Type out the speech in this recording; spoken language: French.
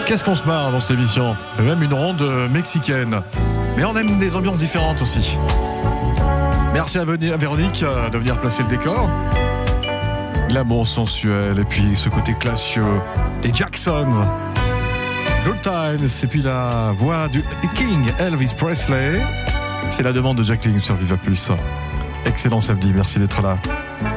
Qu'est-ce qu'on se marre dans cette émission? On fait même une ronde mexicaine. Mais on aime des ambiances différentes aussi. Merci à Véronique de venir placer le décor. L'amour sensuel et puis ce côté classieux des Jackson. Good Times et puis la voix du King Elvis Presley. C'est la demande de Jacqueline sur Viva Plus. Excellent samedi, merci d'être là.